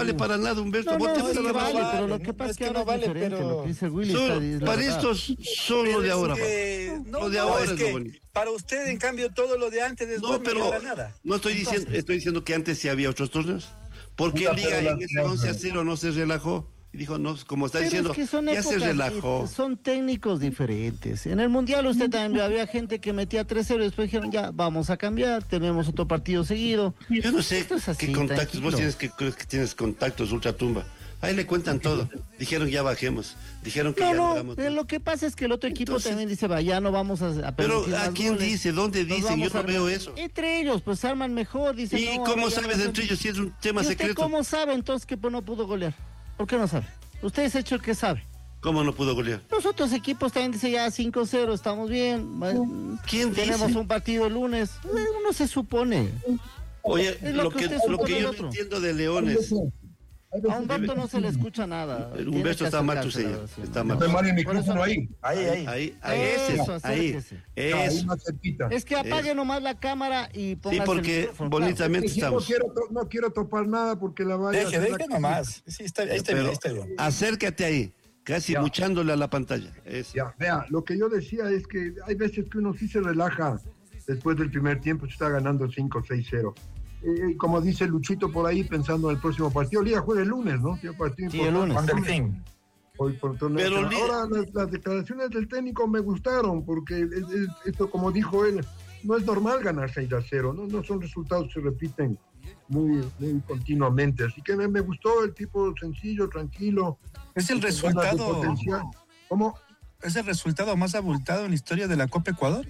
vale para nada, Humberto. No, Vos te sí fuiste a la vale, basura. pero lo que pasa es que ahora no vale, es diferente, pero- lo que dice Willy Para estos, solo de ahora. No, Lo de no, ahora es es lo que bonito. para usted, en cambio, todo lo de antes es No, bueno, pero y ahora nada. no estoy diciendo, estoy diciendo que antes sí había otros torneos. ¿Por qué Puta, Liga pero en ese 11-0 no se relajó? Y dijo, no, como está Pero diciendo, es que son ya se épocas, relajó. son técnicos diferentes. En el Mundial usted también había gente que metía 3-0 y después dijeron, ya, vamos a cambiar, tenemos otro partido seguido. Yo no sé Esto es así, qué contactos, tranquilo. vos tienes que crees que tienes contactos ultratumba. Ahí le cuentan todo. Dijeron ya bajemos. Dijeron que ya no No, hagamos. lo que pasa es que el otro equipo Entonces- también dice, va, ya no vamos a Pero permitir ¿a más quién goles, dice? ¿Dónde nos dicen? Yo vamos no a veo armar". eso. Entre ellos, pues se arman mejor, dicen. ¿Y no, cómo ahora ya sabes no entre sé. ellos si es un tema ¿Y usted secreto? cómo sabe entonces que pues, no pudo golear? ¿Por qué no sabe? Usted es hecho el que sabe. ¿Cómo no pudo golear? Los otros equipos también dicen ya 5-0, estamos bien. ¿Quién Tenemos dice? un partido el lunes. Uno se supone. Oye, Es lo que usted lo supone que del yo otro. no entiendo de Leones. A Humberto no se le escucha nada. Tiene Humberto que está mal tu acercarse a la señal. grabación. Está mal. Estoy mal en mi Por eso micrófono no- ahí. Ahí. Ese, Eso, ahí. acérquese. Ahí Eso. más cerquita. Es que apague nomás la cámara y ponga. Sí, porque bonitamente Sí, no estamos. no quiero topar nada porque la vaya Deje nomás. Sí, está bien, Pero está bien. acércate ahí, casi Ya. muchándole a la pantalla. Eso. Ya, vea, lo que yo decía es que hay veces que uno sí se relaja después del primer tiempo, se está ganando 5-6-0. Como dice Luchito por ahí, pensando en el próximo partido. Liga juega el lunes, ¿no? Tiene partido Sí, el importante. lunes. Hoy por torneo. Pero Ahora las declaraciones del técnico me gustaron, porque esto, como dijo él, no es normal ganar 6-0, no son resultados que se repiten muy continuamente. Así que me gustó el tipo sencillo, tranquilo. Es el con ganas de resultado. potenciar. ¿Cómo? ¿Es el resultado más abultado en la historia de la Copa Ecuador?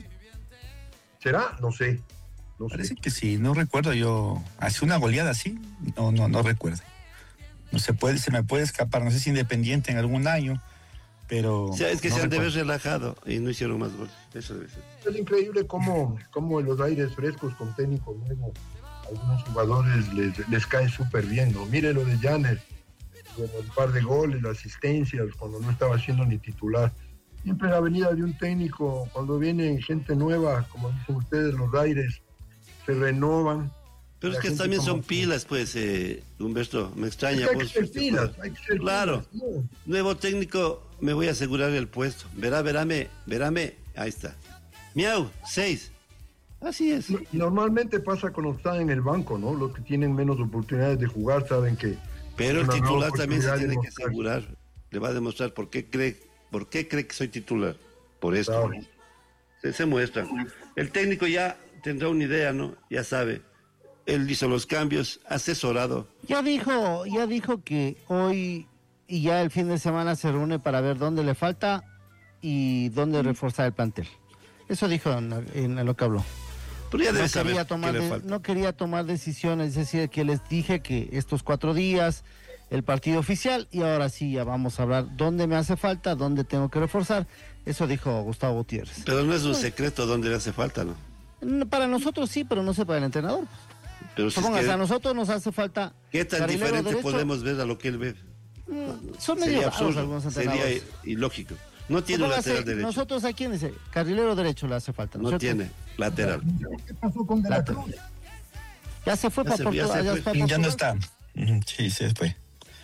¿Será? No sé. No sé. Parece que sí, no recuerdo yo. ¿Hace una goleada así? No recuerdo. No se me puede escapar, no sé si Independiente en algún año, pero. O sea, es que no se han de recuerdo. haber relajado y no hicieron más goles. Eso debe ser. Es increíble cómo en los aires frescos con técnico nuevo, algunos jugadores les cae súper bien, ¿no? Mire lo de Janer, bueno, un par de goles, asistencias, cuando no estaba siendo ni titular. Siempre la venida de un técnico, cuando viene gente nueva, como dicen ustedes, los aires se renovan. Pero es La que gente también como son que- pilas, pues, Humberto. Me extraña. Hay que vos, ser pilas, hay que ser Claro. pilas, ¿no? Nuevo técnico, me voy a asegurar el puesto. Verame. Ahí está. Miau, 6. Así es. Normalmente pasa cuando están en el banco, ¿no? Los que tienen menos oportunidades de jugar saben que... Pero el una nueva titular también se oportunidad de tiene que mostrarse. asegurar. Le va a demostrar por qué cree que soy titular. Por esto. Claro. Se muestra. El técnico ya tendrá una idea, ¿no? Ya sabe. Él hizo los cambios, asesorado. Ya dijo que hoy y ya el fin de semana se reúne para ver dónde le falta y dónde reforzar el plantel. Eso dijo en lo que habló. Pero ya debe No saber quería, qué tomar le falta. no quería tomar decisiones, es decir, que les dije que estos 4 días, el partido oficial, y ahora sí ya vamos a hablar dónde me hace falta, dónde tengo que reforzar. Eso dijo Gustavo Gutiérrez. Pero no es un secreto dónde le hace falta, ¿no? Para nosotros sí, pero no sé para el entrenador. Pero si es Supóngase, que- a nosotros nos hace falta... ¿Qué tan carrilero diferente derecho. podemos ver a lo que él ve? Son medio Sería raros absurdo, algunos sería entrenadores. ilógico. No tiene Supóngase, lateral derecho. Nosotros a quién dice, carrilero derecho le hace falta. ¿no No es cierto? tiene lateral. ¿Qué pasó con De la Lateral. Cruz? Ya se fue Ya para se- Portugal. ya se está fue. para Ya no Portugal. está. Sí, se fue.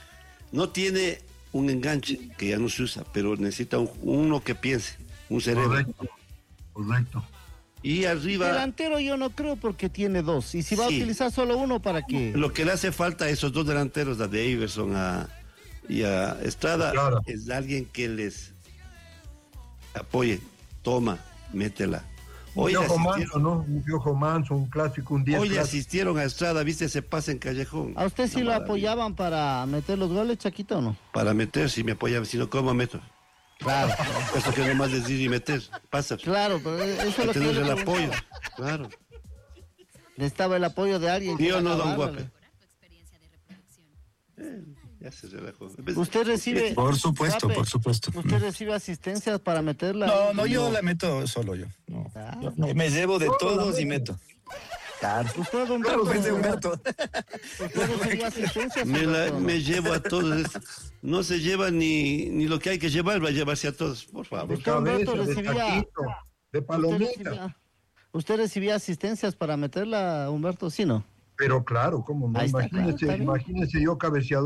No tiene un enganche que ya no se usa, pero necesita uno que piense, un cerebro. Correcto. Y arriba, Delantero yo no creo porque tiene 2. Y si va a Sí. utilizar solo uno, ¿para qué? lo que le hace falta a esos dos delanteros, a de Iverson y a Estrada, Claro. es alguien que les apoye, toma, métela. Un Hoy le Piojo Manso, asistieron, ¿no? Un Piojo Manso, un clásico, un 10 hoy le clásico. asistieron a Estrada, viste ese pase en Callejón. ¿A usted sí Una lo maravilla. apoyaban para meter los goles, Chaquito, o no? Para meter, si me apoyaban, si no, ¿cómo meto? Claro, Eso que nomás decir y meter, pasa. claro, pero eso es Hay lo que que yo tener le el apoyo, preguntaba. claro. Necesitaba el apoyo de alguien. ¿Sí o que no, don acabarle. Guape? Ya se relajó. Usted recibe... Por supuesto, Guape, por supuesto. ¿Usted recibe asistencias para meterla? No, yo la meto solo yo. No. Ah. Yo me llevo de todos y meto. Claro. Usted, Humberto, Pues de Humberto. usted recibe asistencias. Me llevo a todos. No se lleva ni lo que hay que llevar, va a llevarse a todos, por favor. De Usted, Humberto, cabeza, de recibía- taquito, de palomita. ¿Usted recibía asistencias para meterla, Humberto? Sí, ¿no? Pero claro, ¿cómo no? Ahí está, claro, Imagínese, está bien. imagínese yo cabeceador